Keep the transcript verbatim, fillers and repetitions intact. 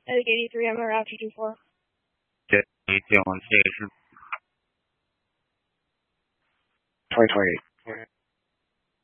Medic eighty-three, I'm around two two four. eighty-two on station. twenty twenty-eight.